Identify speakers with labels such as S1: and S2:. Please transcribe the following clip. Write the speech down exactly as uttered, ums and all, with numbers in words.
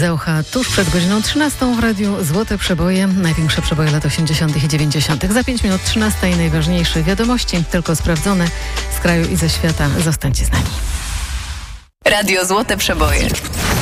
S1: Zaucha tuż przed godziną trzynastą w radiu Złote Przeboje. Największe przeboje lat osiemdziesiątych i dziewięćdziesiątych. Za pięć minut trzynastej najważniejsze wiadomości, tylko sprawdzone z kraju i ze świata. Zostańcie z nami.
S2: Radio Złote Przeboje.